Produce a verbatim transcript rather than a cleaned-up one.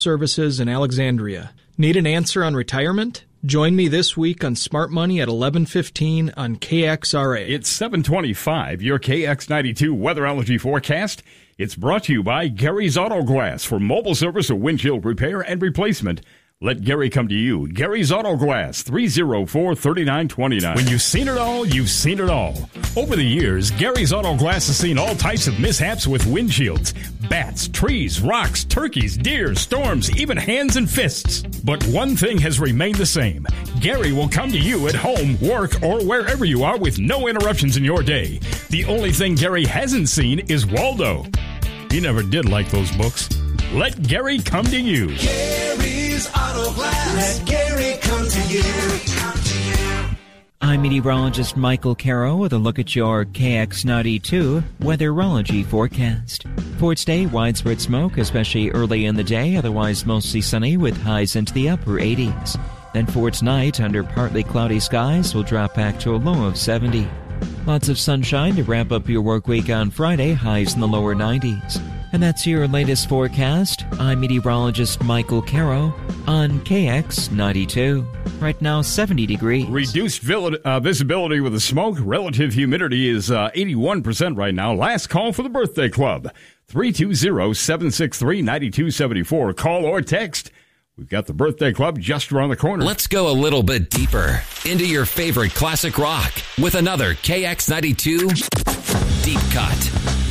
Services in Alexandria. Need an answer on retirement? Join me this week on Smart Money at eleven fifteen on K X R A. It's seven twenty-five, your K X ninety-two weatherology forecast. It's brought to you by Gary's Auto Glass for mobile service or windshield repair and replacement. Let Gary come to you. Gary's Auto Glass, three oh four, three nine two nine. When you've seen it all, you've seen it all. Over the years, Gary's Auto Glass has seen all types of mishaps with windshields. Bats, trees, rocks, turkeys, deer, storms, even hands and fists. But one thing has remained the same. Gary will come to you at home, work, or wherever you are with no interruptions in your day. The only thing Gary hasn't seen is Waldo. He never did like those books. Let Gary come to you. Gary's Auto Glass. Let Gary come to you. I'm meteorologist Michael Caro with a look at your K X ninety-two weatherology forecast. For today, widespread smoke, especially early in the day, otherwise mostly sunny with highs into the upper eighties. Then for tonight, under partly cloudy skies, we'll drop back to a low of seventy. Lots of sunshine to wrap up your work week on Friday, highs in the lower nineties. And that's your latest forecast. I'm meteorologist Michael Caro on K X ninety-two. Right now, seventy degrees. Reduced vil- uh, visibility with the smoke. Relative humidity is uh, eighty-one percent right now. Last call for the birthday club. three two zero, seven six three, nine two seven four. Call or text. We've got the birthday club just around the corner. Let's go a little bit deeper into your favorite classic rock with another K X ninety-two Deep Cut.